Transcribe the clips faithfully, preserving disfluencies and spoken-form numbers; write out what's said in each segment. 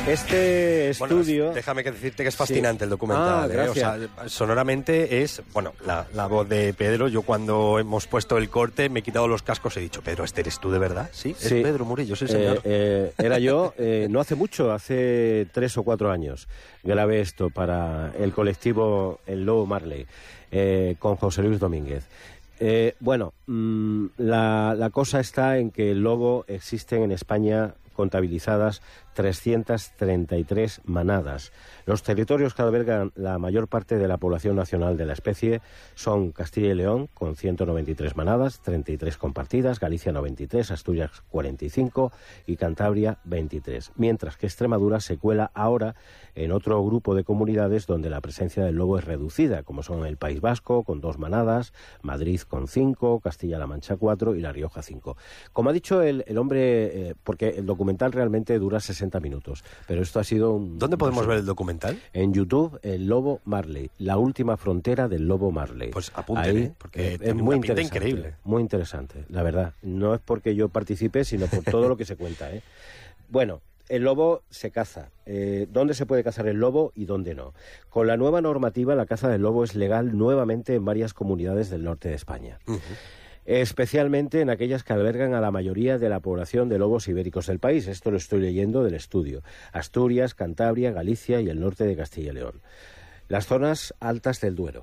Este estudio... Bueno, déjame que decirte que es fascinante, sí, el documental. Ah, gracias. ¿eh? O sea, sonoramente es... Bueno, la, la voz de Pedro, yo cuando hemos puesto el corte me he quitado los cascos y he dicho, Pedro, ¿este eres tú de verdad? Sí, es sí. Pedro Murillo, sí, señor. Eh, eh, era yo, eh, no hace mucho, hace tres o cuatro años, grabé esto para el colectivo El Lobo Marley, eh, con José Luis Domínguez. Eh, bueno, mmm, la, la cosa está en que el lobo existen en España contabilizadas trescientas treinta y tres manadas. Los territorios que albergan la mayor parte de la población nacional de la especie son Castilla y León, con ciento noventa y tres manadas, treinta y tres compartidas, Galicia noventa y tres, Asturias cuarenta y cinco y Cantabria veintitrés. Mientras que Extremadura se cuela ahora en otro grupo de comunidades donde la presencia del lobo es reducida, como son el País Vasco, con dos manadas, Madrid con cinco, Castilla-La Mancha cuatro y La Rioja cinco. Como ha dicho el, el hombre, eh, porque el documental realmente dura sesenta minutos, pero esto ha sido un... ¿Dónde podemos no sé, ver el documental? En YouTube, El Lobo Marley, la última frontera del lobo Marley. Pues apúntale, ahí, porque es tiene muy una pinta interesante, increíble. Muy interesante, la verdad. No es porque yo participe, sino por todo lo que se cuenta, ¿eh? Bueno, el lobo se caza. Eh, ¿Dónde se puede cazar el lobo y dónde no? Con la nueva normativa, la caza del lobo es legal nuevamente en varias comunidades del norte de España. Uh-huh. Especialmente en aquellas que albergan a la mayoría de la población de lobos ibéricos del país. Esto lo estoy leyendo del estudio. Asturias, Cantabria, Galicia y el norte de Castilla y León. Las zonas altas del Duero.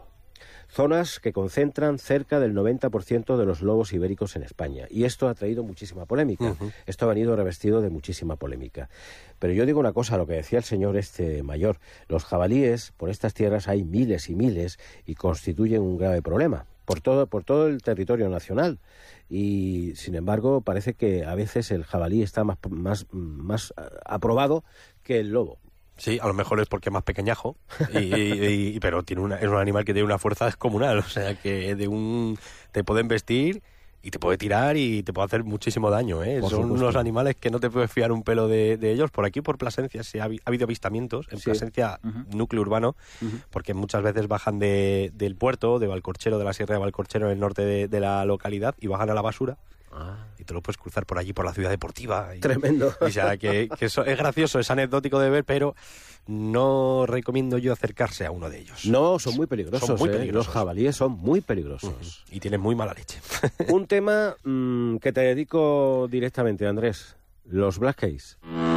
Zonas que concentran cerca del noventa por ciento de los lobos ibéricos en España. Y esto ha traído muchísima polémica. Uh-huh. Esto ha venido revestido de muchísima polémica. Pero yo digo una cosa, lo que decía el señor este mayor. Los jabalíes, por estas tierras hay miles y miles y constituyen un grave problema. Por todo, por todo el territorio nacional. Y, sin embargo, parece que a veces el jabalí está más, más, más aprobado que el lobo. Sí, a lo mejor es porque es más pequeñajo, y, y, y, pero tiene una, es un animal que tiene una fuerza descomunal. O sea, que de un te pueden vestir y te puede tirar y te puede hacer muchísimo daño, ¿eh? Son supuesto. Unos animales que no te puedes fiar un pelo de, de ellos. Por aquí, por Plasencia, sí, ha, ha habido avistamientos, en sí. Plasencia, uh-huh. núcleo urbano, uh-huh. porque muchas veces bajan de, del puerto, de Valcorchero, de la Sierra de Valcorchero, en el norte de, de la localidad, y bajan a la basura. Ah. Y te lo puedes cruzar por allí, por la ciudad deportiva. Y, tremendo. Y, o sea, que, que eso es gracioso, es anecdótico de ver, pero no recomiendo yo acercarse a uno de ellos. No, son muy peligrosos. Son muy ¿eh? peligrosos. Los jabalíes son muy peligrosos. Uh-huh. Y tienen muy mala leche. Un tema mmm, que te dedico directamente, Andrés. Los Black Keys.